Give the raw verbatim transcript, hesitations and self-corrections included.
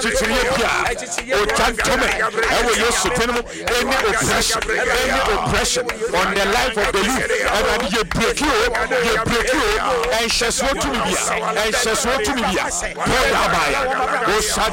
O gentlemen, ever yes, any oppression, any oppression on the life of the youth, and you break you, you break you, and she's what to be, and she's what to be.